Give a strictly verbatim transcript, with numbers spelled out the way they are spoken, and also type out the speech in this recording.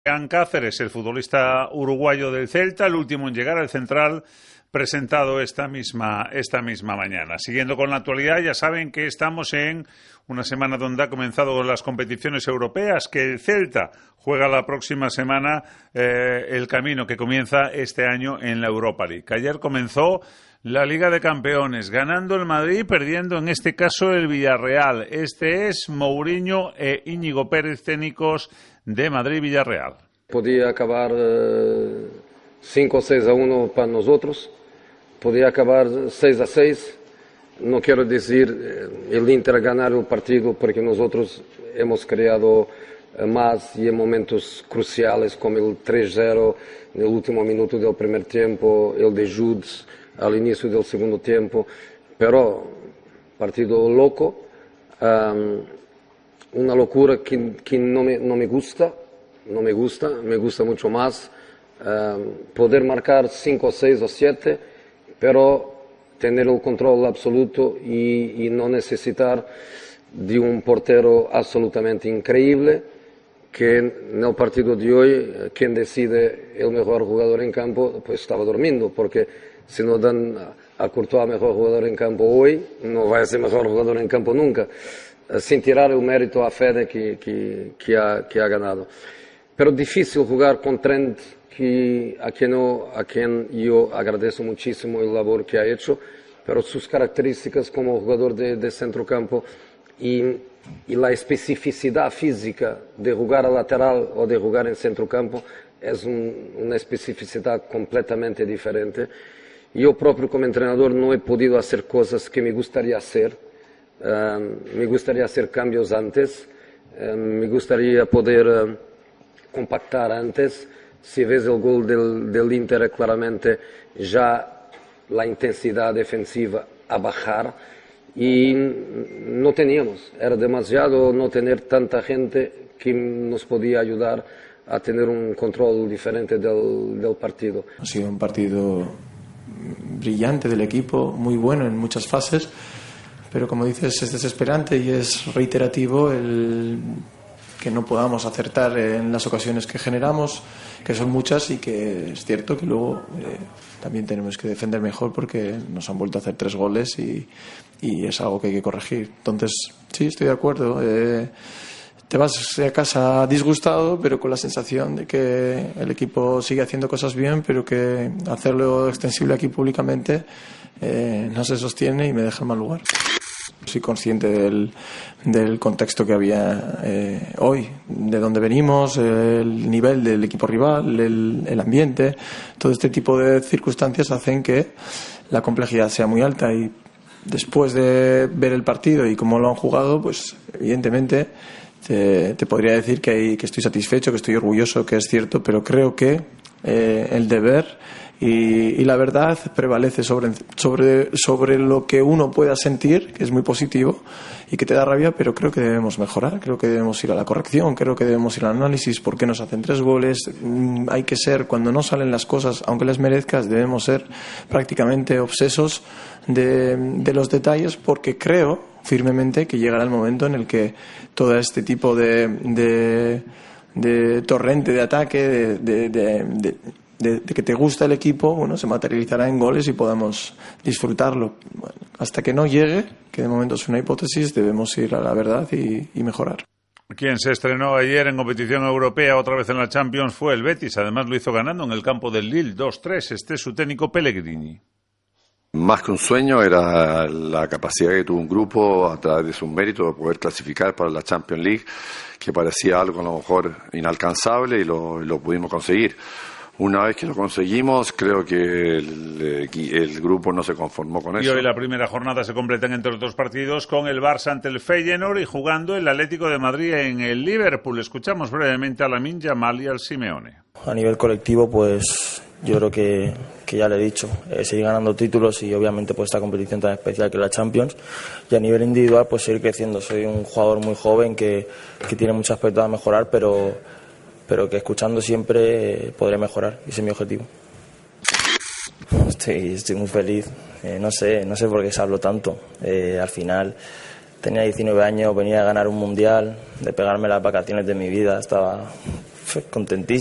Adrián Cáceres, el futbolista uruguayo del Celta, el último en llegar al central, presentado esta misma, esta misma mañana. Siguiendo con la actualidad, ya saben que estamos en una semana donde ha comenzado las competiciones europeas, que el Celta juega la próxima semana eh, el camino que comienza este año en la Europa League. Ayer comenzó la Liga de Campeones, ganando el Madrid, perdiendo en este caso el Villarreal. Este es Mourinho e Íñigo Pérez, técnicos de Madrid-Villarreal. Podía acabar uh, cinco o seis a uno para nosotros, podía acabar seis a seis. No quiero decir el Inter ganar el partido porque nosotros hemos creado más y en momentos cruciales como el tres cero en el último minuto del primer tiempo, el de Judes al inicio del segundo tiempo, pero partido loco, um, una locura que, que no, me, no me gusta, no me gusta, me gusta mucho más um, poder marcar cinco, seis o siete, pero tener el control absoluto y, y no necesitar de un portero absolutamente increíble, que en el partido de hoy, quien decide el mejor jugador en campo, pues estaba durmiendo, porque si no dan a Courtois mejor jugador en campo hoy, no va a ser mejor jugador en campo nunca, sin tirar el mérito a Fede que, que, que, ha, que ha ganado. Pero difícil jugar con Trent, que, a, quien no, a quien yo agradezco muchísimo el labor que ha hecho, pero sus características como jugador de, de centrocampo y, y la especificidad física de jugar a lateral o de jugar en centrocampo es un, una especificidad completamente diferente. Yo propio como entrenador no he podido hacer cosas que me gustaría hacer, um, me gustaría hacer cambios antes, um, me gustaría poder um, compactar antes. Si ves el gol del, del Inter, claramente ya la intensidad defensiva a bajar y no teníamos, era demasiado no tener tanta gente que nos podía ayudar a tener un control diferente del, del partido. Ha sido un partido brillante del equipo, muy bueno en muchas fases, pero como dices es desesperante y es reiterativo el que no podamos acertar en las ocasiones que generamos, que son muchas y que es cierto que luego eh, también tenemos que defender mejor porque nos han vuelto a hacer tres goles y, y es algo que hay que corregir. Entonces, sí, estoy de acuerdo. Eh, te vas a casa disgustado, pero con la sensación de que el equipo sigue haciendo cosas bien, pero que hacerlo extensible aquí públicamente eh, no se sostiene y me deja en mal lugar. Soy consciente del, del contexto que había eh, hoy, de dónde venimos, el nivel del equipo rival, el, el ambiente, todo este tipo de circunstancias hacen que la complejidad sea muy alta y después de ver el partido y cómo lo han jugado, pues evidentemente te, te podría decir que, hay, que estoy satisfecho, que estoy orgulloso, que es cierto, pero creo que eh, el deber Y, y la verdad prevalece sobre, sobre, sobre lo que uno pueda sentir, que es muy positivo y que te da rabia, pero creo que debemos mejorar, creo que debemos ir a la corrección, creo que debemos ir al análisis, por qué nos hacen tres goles. Mm, hay que ser, cuando no salen las cosas, aunque les merezcas, debemos ser prácticamente obsesos de, de los detalles, porque creo firmemente que llegará el momento en el que todo este tipo de, de, de torrente de ataque, de, de, de, de De, de que te gusta el equipo, bueno, se materializará en goles y podamos disfrutarlo. Bueno, hasta que no llegue, que de momento es una hipótesis, debemos ir a la verdad y, y mejorar. Quien se estrenó ayer en competición europea, otra vez en la Champions, fue el Betis. Además lo hizo ganando en el campo del Lille dos tres. Este es su técnico Pellegrini. Más que un sueño, era la capacidad que tuvo un grupo a través de su mérito de poder clasificar para la Champions League, que parecía algo a lo mejor inalcanzable y lo, lo pudimos conseguir. Una vez que lo conseguimos, creo que el, el grupo no se conformó con eso. Y hoy la primera jornada se completa entre otros partidos con el Barça ante el Feyenoord y jugando el Atlético de Madrid en el Liverpool. Escuchamos brevemente a Lamine Yamal y al Simeone. A nivel colectivo, pues yo creo que, que ya le he dicho, eh, seguir ganando títulos y obviamente pues esta competición tan especial que es la Champions. Y a nivel individual, pues seguir creciendo. Soy un jugador muy joven que, que tiene muchos aspectos a mejorar, pero... pero que escuchando siempre podré mejorar, ese es mi objetivo. Estoy, estoy muy feliz, eh, no sé, no sé por qué se habló tanto. Eh, al final tenía diecinueve años, venía a ganar un mundial, de pegarme las vacaciones de mi vida, estaba contentísimo.